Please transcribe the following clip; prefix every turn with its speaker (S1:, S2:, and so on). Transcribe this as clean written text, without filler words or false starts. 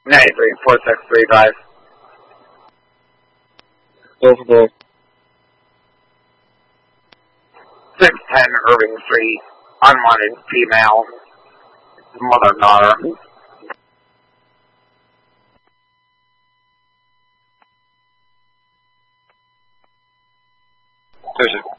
S1: 934635.
S2: Both.
S1: 610 Irving Street. Unwanted female. Mother and daughter.
S2: There's a